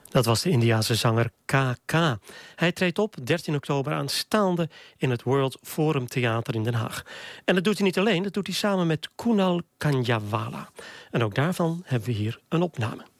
Dat was de Indiase zanger KK. Hij treedt op 13 oktober aanstaande in het World Forum Theater in Den Haag. En dat doet hij niet alleen, dat doet hij samen met Kunal Kanjawala. En ook daarvan hebben we hier een opname.